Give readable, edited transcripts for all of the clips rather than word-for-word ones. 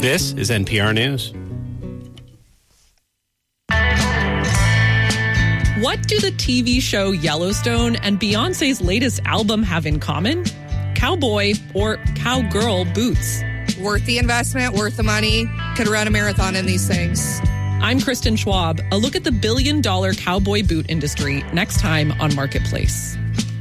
This is NPR News. What do the TV show Yellowstone and Beyoncé's latest album have in common? Cowboy or cowgirl boots. Worth the investment, worth the money. Could run a marathon in these things. I'm Kristen Schwab. A look at the billion-dollar cowboy boot industry next time on Marketplace.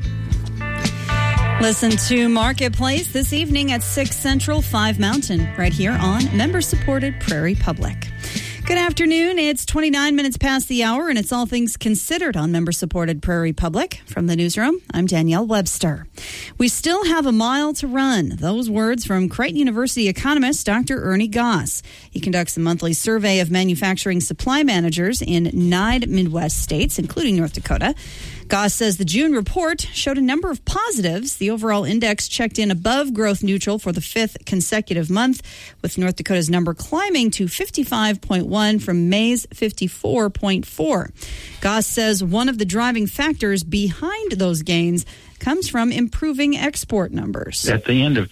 Listen to Marketplace this evening at 6 Central, 5 Mountain, right here on member-supported Prairie Public. Good afternoon. It's 29 minutes past the hour, and it's All Things Considered on member-supported Prairie Public. From the newsroom, I'm Danielle Webster. We still have a mile to run. Those words from Creighton University economist Dr. Ernie Goss. He conducts a monthly survey of manufacturing supply managers in 9 Midwest states, including North Dakota. Goss says the June report showed a number of positives. The overall index checked in above growth neutral for the 5th consecutive month, with North Dakota's number climbing to 55.1 from May's 54.4. Goss says one of the driving factors behind those gains comes from improving export numbers. At the end of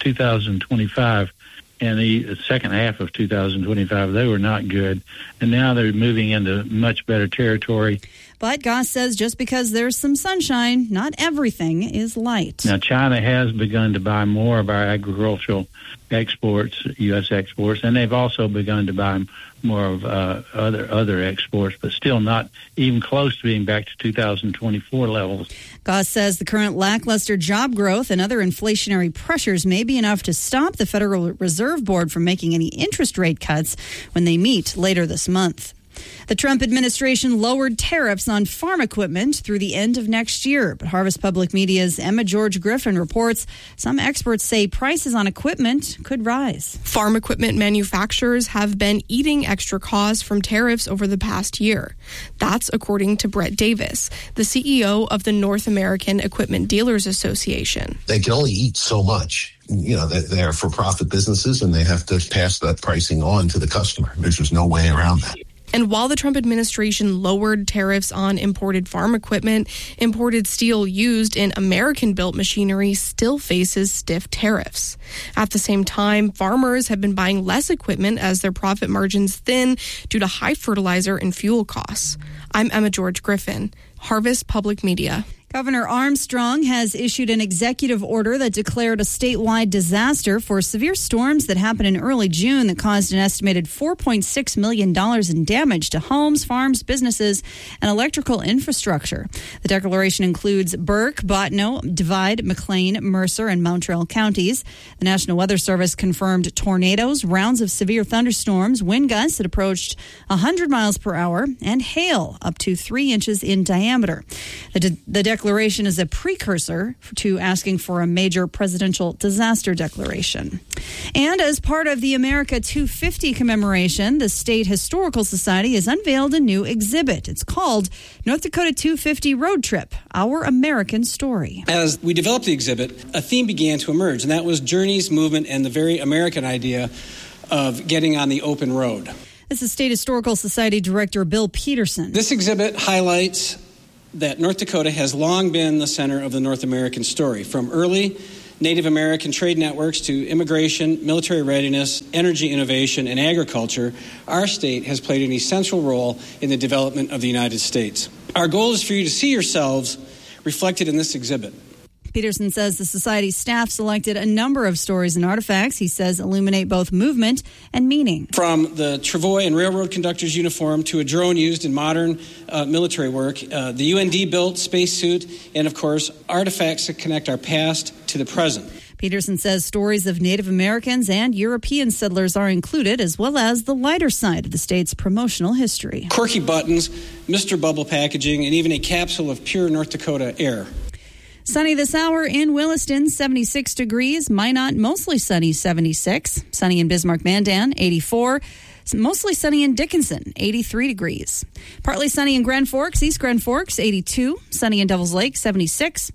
2025 and the second half of 2025, they were not good, and now they're moving into much better territory. But Goss says just because there's some sunshine, not everything is light. Now, China has begun to buy more of our agricultural exports, U.S. exports, and they've also begun to buy more of other exports, but still not even close to being back to 2024 levels. Goss says the current lackluster job growth and other inflationary pressures may be enough to stop the Federal Reserve Board from making any interest rate cuts when they meet later this month. The Trump administration lowered tariffs on farm equipment through the end of next year. But Harvest Public Media's Emma George Griffin reports some experts say prices on equipment could rise. Farm equipment manufacturers have been eating extra costs from tariffs over the past year. That's according to Brett Davis, the CEO of the North American Equipment Dealers Association. They can only eat so much. You know, they're for-profit businesses, and they have to pass that pricing on to the customer. There's just no way around that. And while the Trump administration lowered tariffs on imported farm equipment, imported steel used in American-built machinery still faces stiff tariffs. At the same time, farmers have been buying less equipment as their profit margins thin due to high fertilizer and fuel costs. I'm Emma George Griffin, Harvest Public Media. Governor Armstrong has issued an executive order that declared a statewide disaster for severe storms that happened in early June that caused an estimated $4.6 million in damage to homes, farms, businesses, and electrical infrastructure. The declaration includes Burke, Bottineau, Divide, McLean, Mercer, and Mountrail counties. The National Weather Service confirmed tornadoes, rounds of severe thunderstorms, wind gusts that approached 100 miles per hour, and hail up to 3 inches in diameter. The declaration is a precursor to asking for a major presidential disaster declaration. And as part of the America 250 commemoration, the State Historical Society has unveiled a new exhibit. It's called North Dakota 250 Road Trip, Our American Story. As we developed the exhibit, a theme began to emerge, and that was journeys, movement, and the very American idea of getting on the open road. This is State Historical Society Director Bill Peterson. This exhibit highlights that North Dakota has long been the center of the North American story, from early Native American trade networks to immigration, military readiness, energy innovation, and agriculture. Our state has played an essential role in the development of the United States. Our goal is for you to see yourselves reflected in this exhibit. Peterson says the Society staff selected a number of stories and artifacts he says illuminate both movement and meaning. From the travois and railroad conductor's uniform to a drone used in modern military work, the UND-built spacesuit, and, of course, artifacts that connect our past to the present. Peterson says stories of Native Americans and European settlers are included, as well as the lighter side of the state's promotional history. Quirky buttons, Mr. Bubble packaging, and even a capsule of pure North Dakota air. Sunny this hour in Williston, 76 degrees. Minot, mostly sunny, 76. Sunny in Bismarck-Mandan, 84. Mostly sunny in Dickinson, 83 degrees. Partly sunny in Grand Forks, East Grand Forks, 82. Sunny in Devils Lake, 76.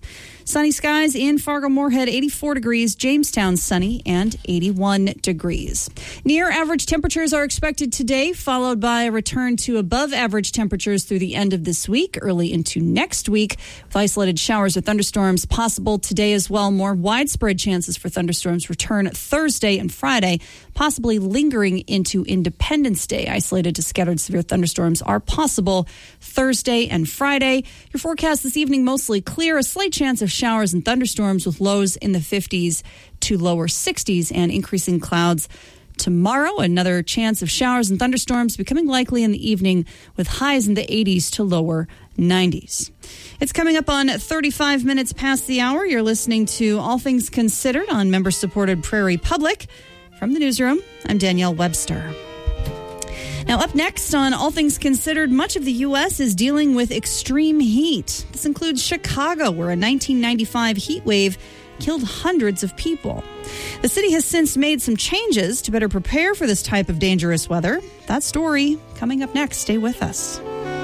Sunny skies in Fargo-Moorhead, 84 degrees. Jamestown, sunny and 81 degrees. Near average temperatures are expected today, followed by a return to above average temperatures through the end of this week, early into next week, with isolated showers or thunderstorms possible today as well. More widespread chances for thunderstorms return Thursday and Friday, possibly lingering into Independence Day. Isolated to scattered severe thunderstorms are possible Thursday and Friday. Your forecast this evening mostly clear, a slight chance of showers and thunderstorms with lows in the 50s to lower 60s and increasing clouds. Tomorrow, another chance of showers and thunderstorms becoming likely in the evening with highs in the 80s to lower 90s. It's coming up on 35 minutes past the hour. You're listening to All Things Considered on member-supported Prairie Public. From the newsroom, I'm Danielle Webster. Now, up next on All Things Considered, much of the U.S. is dealing with extreme heat. This includes Chicago, where a 1995 heat wave killed hundreds of people. The city has since made some changes to better prepare for this type of dangerous weather. That story coming up next. Stay with us.